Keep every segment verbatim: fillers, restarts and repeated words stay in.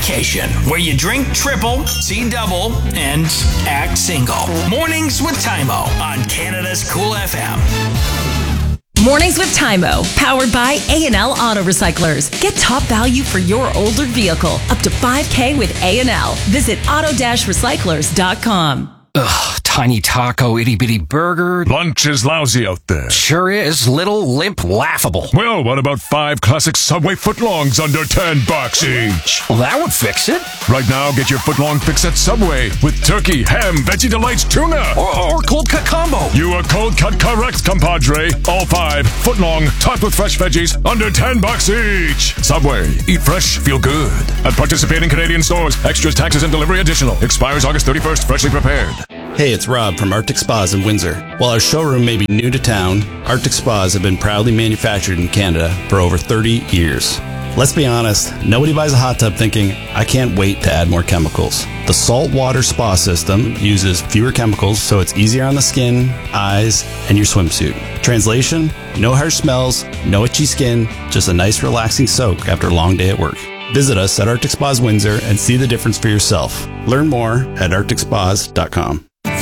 Vacation, where you drink triple, see double, and act single. Mornings with Tymo on Canada's Cool F M. Mornings with Tymo, powered by A and L Auto Recyclers. Get top value for your older vehicle, up to five K with A and L. Visit auto recyclers dot com. Ugh, tiny taco, itty-bitty burger. Lunch is lousy out there. Sure is. Little, limp, laughable. Well, what about five classic Subway footlongs under ten bucks each? Well, that would fix it. Right now, get your footlong fix at Subway with turkey, ham, Veggie Delights, tuna. Or, or cold cut combo. You are cold cut correct, compadre. All five, footlong, topped with fresh veggies, under ten bucks each. Subway. Eat fresh, feel good. At participating Canadian stores, extras, taxes, and delivery additional. Expires August thirty-first, freshly prepared. Hey, it's Rob from Arctic Spas in Windsor. While our showroom may be new to town, Arctic Spas have been proudly manufactured in Canada for over thirty years. Let's be honest, nobody buys a hot tub thinking, I can't wait to add more chemicals. The saltwater spa system uses fewer chemicals, so it's easier on the skin, eyes, and your swimsuit. Translation, no harsh smells, no itchy skin, just a nice relaxing soak after a long day at work. Visit us at Arctic Spas Windsor and see the difference for yourself. Learn more at arctic spas dot com.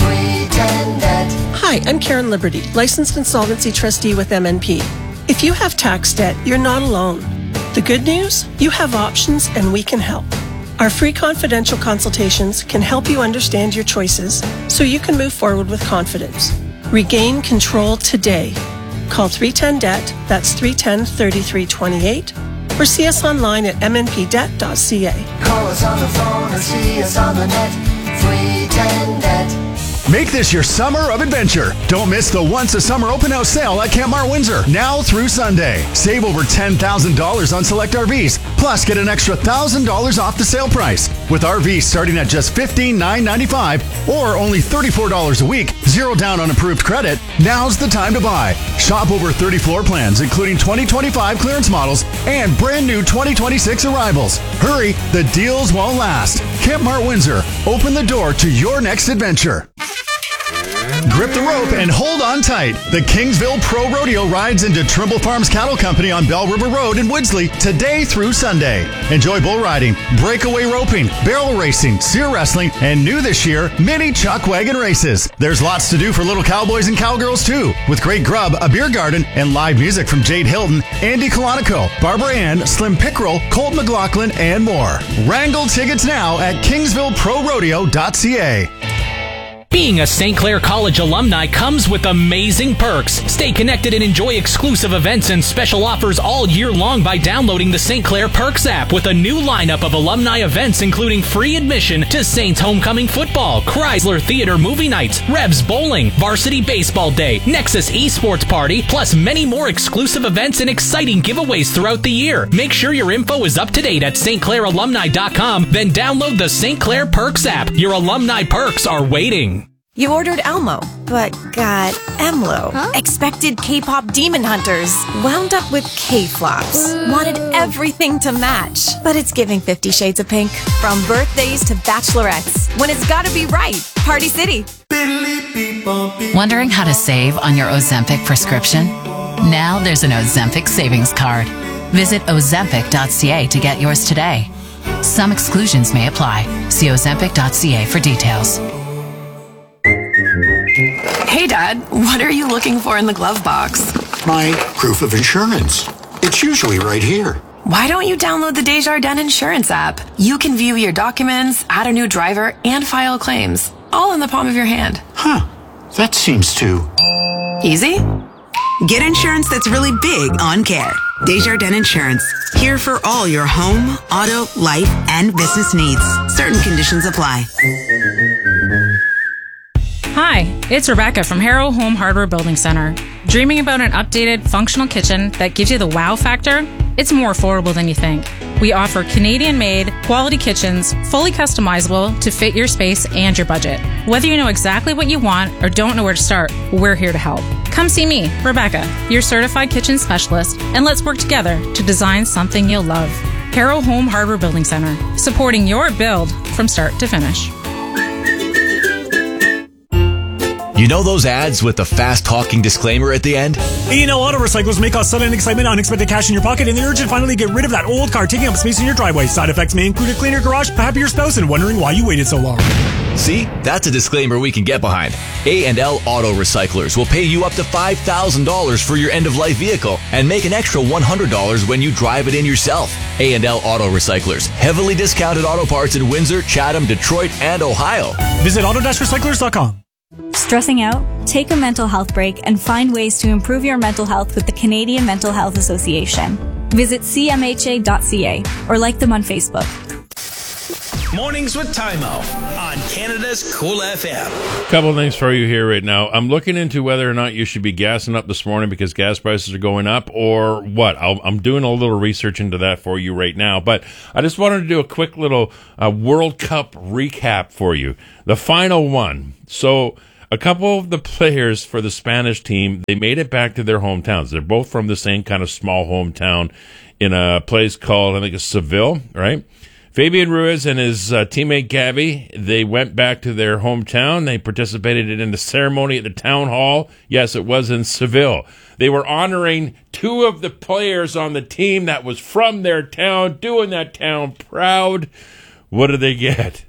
Hi, I'm Karen Liberty, licensed insolvency trustee with M N P. If you have tax debt, you're not alone. The good news? You have options and we can help. Our free confidential consultations can help you understand your choices so you can move forward with confidence. Regain control today. Call three one zero D E B T, that's three one zero, three three two eight, or see us online at m n p debt dot c a. Call us on the phone or see us on the net. three one zero D E B T. Make this your summer of adventure. Don't miss the Once a Summer Open House sale at Camp Mart Windsor, now through Sunday. Save over ten thousand dollars on select R Vs, plus get an extra one thousand dollars off the sale price. With R Vs starting at just fifteen thousand nine hundred ninety-five dollars or only thirty-four dollars a week, zero down on approved credit, now's the time to buy. Shop over thirty floor plans, including twenty twenty-five clearance models and brand new twenty twenty-six arrivals. Hurry, the deals won't last. Camp Mart Windsor, open the door to your next adventure. Grip the rope and hold on tight. The Kingsville Pro Rodeo rides into Trimble Farms Cattle Company on Bell River Road in Woodsley today through Sunday. Enjoy bull riding, breakaway roping, barrel racing, steer wrestling, and new this year, mini chuck wagon races. There's lots to do for little cowboys and cowgirls too, with great grub, a beer garden, and live music from Jade Hilton, Andy Colonico, Barbara Ann, Slim Pickrell, Colt McLaughlin, and more. Wrangle tickets now at kingsville pro rodeo dot c a. Being a Saint Clair College alumni comes with amazing perks. Stay connected and enjoy exclusive events and special offers all year long by downloading the Saint Clair Perks app with a new lineup of alumni events including free admission to Saints Homecoming Football, Chrysler Theater Movie Nights, Revs Bowling, Varsity Baseball Day, Nexus Esports Party, plus many more exclusive events and exciting giveaways throughout the year. Make sure your info is up to date at st clair alumni dot com, then download the Saint Clair Perks app. Your alumni perks are waiting. You ordered Elmo, but got E M L O. Huh? Expected K-pop demon hunters. Wound up with K-flops. Wanted everything to match. But it's giving Fifty Shades of Pink. From birthdays to bachelorettes. When it's gotta be right. Party City. Wondering how to save on your Ozempic prescription? Now there's an Ozempic savings card. Visit ozempic dot c a to get yours today. Some exclusions may apply. See ozempic dot c a for details. Hey, Dad, what are you looking for in the glove box? My proof of insurance. It's usually right here. Why don't you download the Desjardins Insurance app? You can view your documents, add a new driver, and file claims, all in the palm of your hand. Huh. That seems too... easy? Get insurance that's really big on care. Desjardins Insurance. Here for all your home, auto, life, and business needs. Certain conditions apply. Hi, it's Rebecca from Harrow Home Hardware Building Center. Dreaming about an updated, functional kitchen that gives you the wow factor? It's more affordable than you think. We offer Canadian-made, quality kitchens, fully customizable to fit your space and your budget. Whether you know exactly what you want or don't know where to start, we're here to help. Come see me, Rebecca, your certified kitchen specialist, and let's work together to design something you'll love. Harrow Home Hardware Building Center, supporting your build from start to finish. You know those ads with the fast-talking disclaimer at the end? A and L Auto Recyclers may cause sudden excitement, unexpected cash in your pocket, and the urge to finally get rid of that old car taking up space in your driveway. Side effects may include a cleaner garage, a happier spouse, and wondering why you waited so long. See? That's a disclaimer we can get behind. A and L Auto Recyclers will pay you up to five thousand dollars for your end-of-life vehicle and make an extra one hundred dollars when you drive it in yourself. A and L Auto Recyclers. Heavily discounted auto parts in Windsor, Chatham, Detroit, and Ohio. Visit auto dash recyclers dot com. Stressing out? Take a mental health break and find ways to improve your mental health with the Canadian Mental Health Association. Visit c m h a dot c a or like them on Facebook. Mornings with Tymo on Canada's Cool F M. Couple of things for you here right now. I'm looking into whether or not you should be gassing up this morning because gas prices are going up or what. I'll, I'm doing a little research into that for you right now. But I just wanted to do a quick little uh, World Cup recap for you. The final one. So a couple of the players for the Spanish team, they made it back to their hometowns. They're both from the same kind of small hometown in a place called, I think it's Seville, right? Fabian Ruiz and his uh, teammate Gabby, they went back to their hometown. They participated in the ceremony at the town hall. Yes, it was in Seville. They were honoring two of the players on the team that was from their town, doing that town proud. What did they get?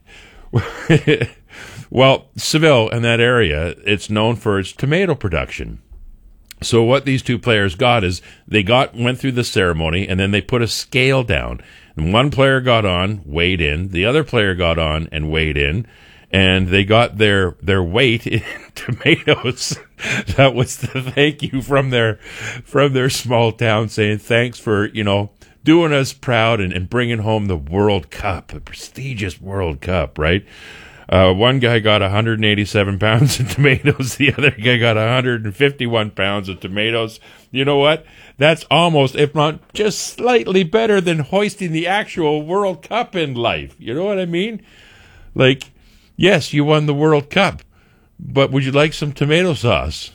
Well, Seville and that area, it's known for its tomato production. So what these two players got is they got went through the ceremony and then they put a scale down. And one player got on, weighed in. The other player got on and weighed in. And they got their, their weight in tomatoes. That was the thank you from their, from their small town saying thanks for, you know, doing us proud and, and bringing home the World Cup, the prestigious World Cup, right? Uh, one guy got one hundred eighty-seven pounds of tomatoes. The other guy got one hundred fifty-one pounds of tomatoes. You know what? That's almost, if not just slightly better than hoisting the actual World Cup in life. You know what I mean? Like, yes, you won the World Cup, but would you like some tomato sauce?